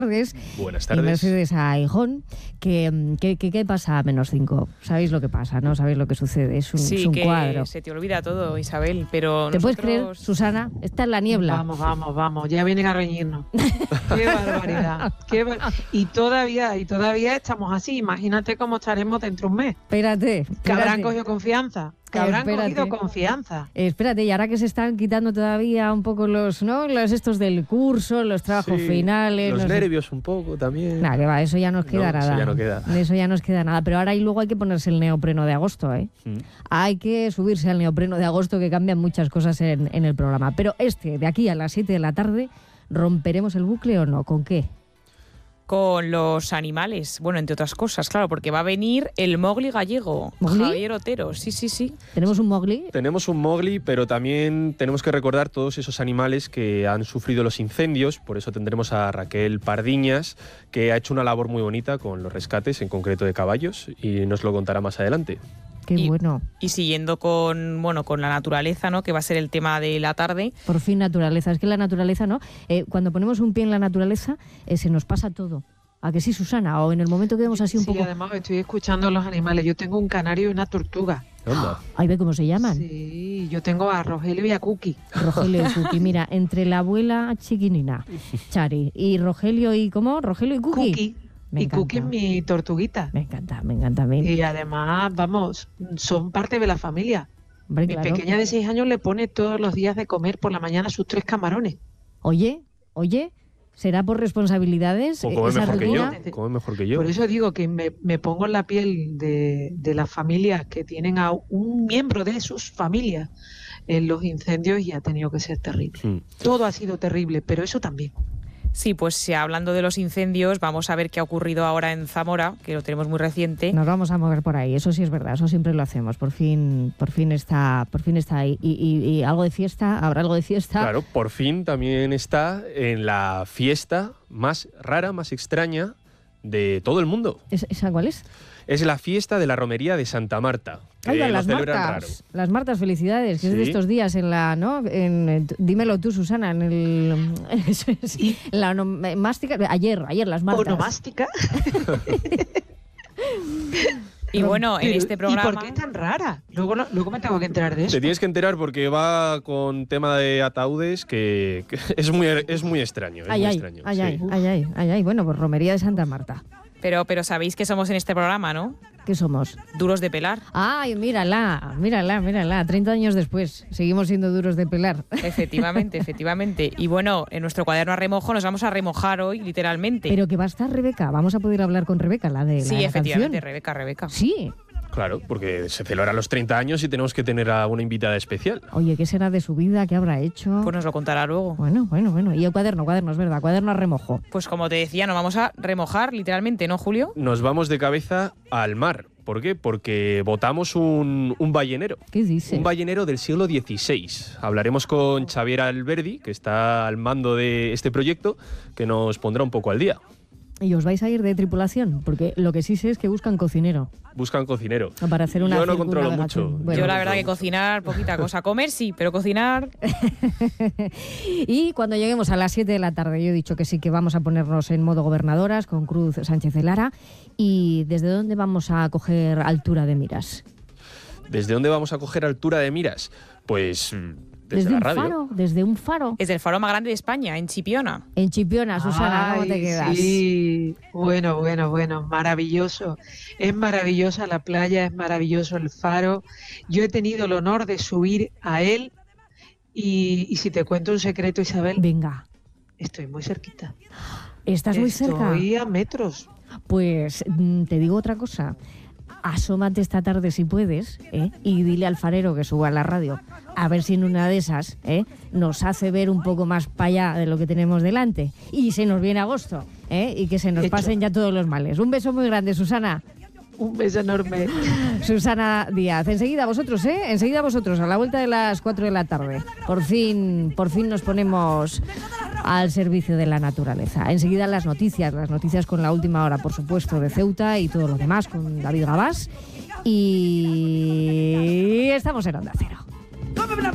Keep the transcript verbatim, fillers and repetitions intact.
tardes. Buenas tardes. Y Mercedes Aijón. ¿Qué, qué, qué, ¿Qué pasa a menos cinco? ¿Sabéis lo que pasa, no? ¿Sabéis lo que sucede? Es un, sí, es un que cuadro. Se te olvida todo, Isabel, pero ¿Te nosotros... puedes creer, Susana? Está en la niebla. Vamos, vamos, vamos. Ya vienen a reñirnos. ¡Qué barbaridad! Qué bar... Y todavía, y todavía estamos así. Imagínate cómo estaremos dentro de un mes. Espérate. espérate. Que habrán cogido confianza. Que habrán Espérate. cogido confianza. Espérate, y ahora que se están quitando todavía un poco los, ¿no? Los estos del curso, los trabajos Sí, finales. Los no nervios sé. un poco también. Nada, que va, eso ya nos queda no, nada. Eso ya no queda. De eso ya nos queda nada. Pero ahora y luego hay que ponerse el neopreno de agosto, ¿eh? Mm. Hay que subirse al neopreno de agosto, que cambian muchas cosas en, en el programa. Pero este, de aquí a las siete de la tarde, ¿romperemos el bucle o no? ¿Con qué? Con los animales, bueno, entre otras cosas, claro, porque va a venir el Mowgli gallego, ¿Mowgli? Javier Otero, sí, sí, sí. ¿Tenemos un Mowgli? Tenemos un Mowgli, pero también tenemos que recordar todos esos animales que han sufrido los incendios, por eso tendremos a Raquel Pardiñas, que ha hecho una labor muy bonita con los rescates, en concreto de caballos, y nos lo contará más adelante. Qué y, bueno. Y siguiendo con, bueno, con la naturaleza, ¿no? Que va a ser el tema de la tarde. Por fin naturaleza. Es que la naturaleza, ¿no? Eh, cuando ponemos un pie en la naturaleza, eh, se nos pasa todo. ¿A que sí, Susana? O en el momento que vemos así un sí, poco... Sí, además estoy escuchando a los animales. Yo tengo un canario y una tortuga. ¿Onda? Ahí ve cómo se llaman. Sí, yo tengo a Rogelio y a Cookie. Rogelio y Cookie. Mira, entre la abuela chiquinina, Chari, y Rogelio y... ¿Cómo? Rogelio y Cookie. Cookie. Me y encanta. Cookie es mi tortuguita. Me encanta, me encanta a mí. Y además, vamos, son parte de la familia. Hombre, Mi claro. pequeña de seis años le pone todos los días de comer por la mañana sus tres camarones. Oye, oye, ¿será por responsabilidades? O come esa mejor rutina? que yo. Come mejor que yo. Por eso digo que me, me pongo en la piel de, de las familias que tienen a un miembro de sus familias en los incendios y ha tenido que ser terrible. Mm. Todo ha sido terrible, pero eso también. Sí, pues hablando de los incendios, vamos a ver qué ha ocurrido ahora en Zamora, que lo tenemos muy reciente. Nos vamos a mover por ahí, eso sí es verdad, eso siempre lo hacemos. Por fin, por fin está, por fin está ahí. ¿Y, y, y algo de fiesta? ¿Habrá algo de fiesta? Claro, por fin también está en la fiesta más rara, más extraña de todo el mundo. ¿Es, ¿Esa cuál es? Es la fiesta de la romería de Santa Marta. Que Oiga, lo las celebran Martas, raro. las Martas, felicidades, que es de Sí. estos días en la, ¿no? En, en- dímelo tú, Susana, en el, eso es, en la onomástica, ayer, ayer las Martas. Onomástica. Y bueno, en Pero, este programa... ¿y por qué es tan rara? Luego, lo- luego me tengo que enterar de eso. Te tienes que enterar porque va con tema de ataúdes que, que es muy es muy extraño. Es Ay, muy ay, extraño. ay, sí. ay, ay, ay, ay, ay, bueno, pues romería de Santa Marta. Pero, pero sabéis que somos en este programa, ¿no? ¿Qué somos? Duros de pelar. Ay, mírala, mírala, mírala, treinta años después, seguimos siendo duros de pelar. Efectivamente, efectivamente. Y bueno, en nuestro cuaderno a remojo nos vamos a remojar hoy, literalmente. Pero que va a estar Rebeca, vamos a poder hablar con Rebeca, la de la, sí, de la efectivamente, canción. Rebeca, Rebeca. Sí. Claro, porque se celebran los treinta años y tenemos que tener a una invitada especial. Oye, ¿qué será de su vida? ¿Qué habrá hecho? Pues nos lo contará luego. Bueno, bueno, bueno. Y el cuaderno, cuaderno, es verdad, cuaderno a remojo. Pues como te decía, nos vamos a remojar, literalmente, ¿no, Julio? Nos vamos de cabeza al mar. ¿Por qué? Porque votamos un, un ballenero. ¿Qué dices? Un ballenero del siglo dieciséis. Hablaremos con Xavier Alberdi, que está al mando de este proyecto, que nos pondrá un poco al día. ¿Y os vais a ir de tripulación? Porque lo que sí sé es que buscan cocinero Buscan cocinero. para hacer una Yo no controlo circunnavegación. mucho. Bueno. Yo no la verdad que mucho. cocinar, poquita cosa. Comer sí, pero cocinar... Y cuando lleguemos a las siete de la tarde, yo he dicho que sí que vamos a ponernos en modo gobernadoras con Cruz Sánchez de Lara. ¿Y desde dónde vamos a coger altura de miras? ¿Desde dónde vamos a coger altura de miras? Pues desde, ¿Desde la un radio. faro? ¿Desde un faro? Es el faro más grande de España, en Chipiona. En Chipiona, Susana, ¿cómo te Ay, quedas? Sí, bueno, bueno, bueno, maravilloso. Es maravillosa la playa, es maravilloso el faro. Yo he tenido el honor de subir a él y, y si te cuento un secreto, Isabel, Venga, estoy muy cerquita. ¿estás muy cerca? Estoy a metros. Pues mm, te digo otra cosa. Asómate esta tarde si puedes, ¿eh? Y dile al farero que suba a la radio, a ver si en una de esas, ¿eh? Nos hace ver un poco más para allá de lo que tenemos delante. Y se nos viene agosto, ¿eh? Y que se nos Hecho. pasen ya todos los males. Un beso muy grande, Susana. Un beso enorme. Susana Díaz. Enseguida vosotros, ¿eh? Enseguida vosotros, a la vuelta de las cuatro de la tarde. Por fin, por fin nos ponemos al servicio de la naturaleza. Enseguida las noticias, las noticias con la última hora, por supuesto, de Ceuta y todo lo demás con David Gabás. Y estamos en Onda Cero.